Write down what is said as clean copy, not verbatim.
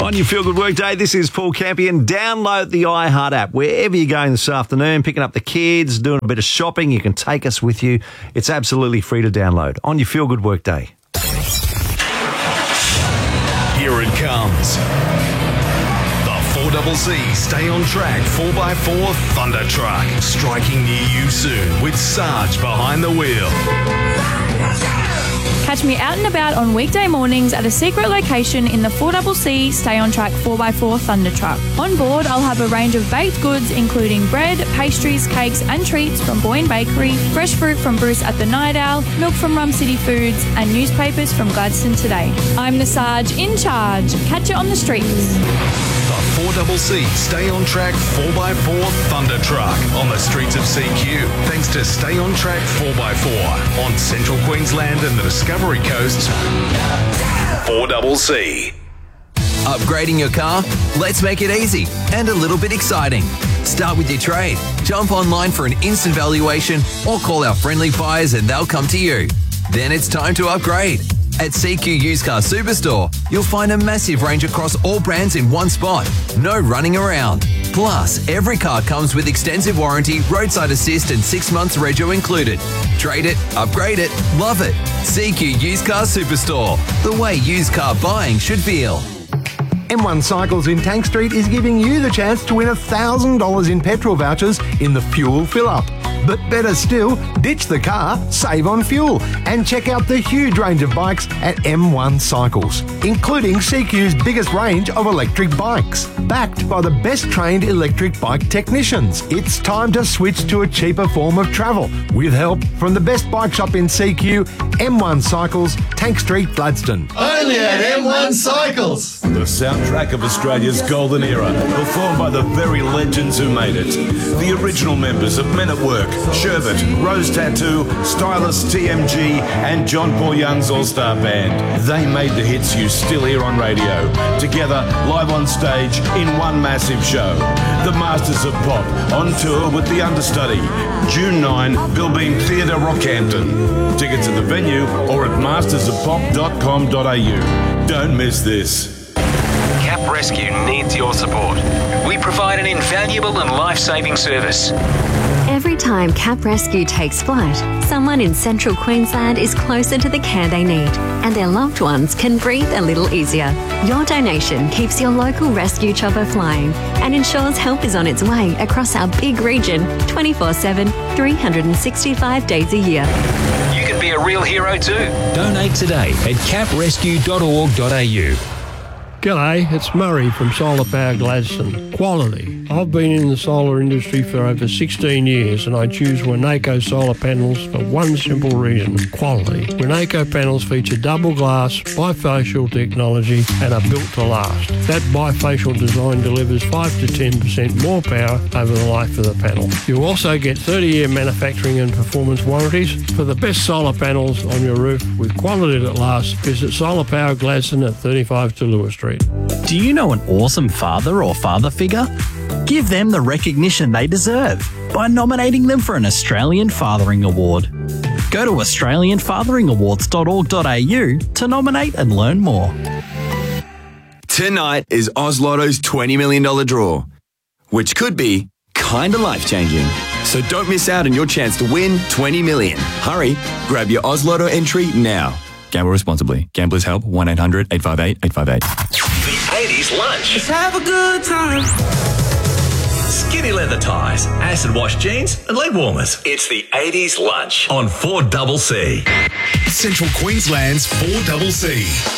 On your Feel Good Workday, this is Paul Campion. Download the iHeart app wherever you're going this afternoon, picking up the kids, doing a bit of shopping. You can take us with you. It's absolutely free to download. On your Feel Good Workday. Here it comes. The 4CC Stay on Track 4x4 Thunder Truck. Striking near you soon with Sarge behind the wheel. Catch me out and about on weekday mornings at a secret location in the 4CC Stay on Track 4x4 Thunder Truck. On board, I'll have a range of baked goods including bread, pastries, cakes and treats from Boyne Bakery, fresh fruit from Bruce at the Night Owl, milk from Rum City Foods and newspapers from Gladstone Today. I'm the Sarge in charge. Catch you on the streets. The 4CC Stay on Track 4x4 Thunder Truck on the streets of CQ. Thanks to Stay on Track 4x4 on Central Queensland and the Discovery Coast. 4CC. Upgrading your car? Let's make it easy and a little bit exciting. Start with your trade. Jump online for an instant valuation or call our friendly buyers and they'll come to you. Then it's time to upgrade. At CQ Used Car Superstore, you'll find a massive range across all brands in one spot. No running around. Plus, every car comes with extensive warranty, roadside assist and 6 months rego included. Trade it, upgrade it, love it. CQ Used Car Superstore. The way used car buying should feel. M1 Cycles in Tank Street is giving you the chance to win $1,000 in petrol vouchers in the fuel fill-up. But better still, ditch the car, save on fuel, and check out the huge range of bikes at M1 Cycles, including CQ's biggest range of electric bikes. Backed by the best trained electric bike technicians, it's time to switch to a cheaper form of travel with help from the best bike shop in CQ, M1 Cycles, Tank Street, Gladstone. Only at M1 Cycles. The soundtrack of Australia's golden era, performed by the very legends who made it. The original members of Men at Work, Sherbet, Rose Tattoo, Stylist TMG and John Paul Young's All-Star Band. They made the hits you still hear on radio. Together, live on stage in one massive show. The Masters of Pop on tour with the understudy. June 9, Bilbeam Theatre, Rockhampton. Tickets at the venue or at mastersofpop.com.au. Don't miss this. Cap Rescue needs your support. We provide an invaluable and life-saving service. Every time Cap Rescue takes flight, someone in Central Queensland is closer to the care they need, and their loved ones can breathe a little easier. Your donation keeps your local rescue chopper flying and ensures help is on its way across our big region 24/7, 365 days a year. You can be a real hero too. Donate today at caprescue.org.au. G'day, it's Murray from Solar Power Gladstone. Quality. I've been in the solar industry for over 16 years and I choose Winnaco solar panels for one simple reason, quality. Winnaco panels feature double glass, bifacial technology and are built to last. That bifacial design delivers 5 to 10% more power over the life of the panel. You also get 30-year manufacturing and performance warranties. For the best solar panels on your roof with quality that lasts, visit Solar Power Gladstone at 35 to Lewis Street. Do you know an awesome father or father figure? Give them the recognition they deserve by nominating them for an Australian Fathering Award. Go to australianfatheringawards.org.au to nominate and learn more. Tonight is Oz Lotto's $20 million draw, which could be kinda life-changing. So don't miss out on your chance to win $20 million. Hurry, grab your Oz Lotto entry now. Gamble responsibly. Gamblers Help 1-800-858-858. The 80s lunch. Let's have a good time. Skinny leather ties, acid wash jeans and leg warmers. It's the 80s lunch on 4CC. Central Queensland's 4CC.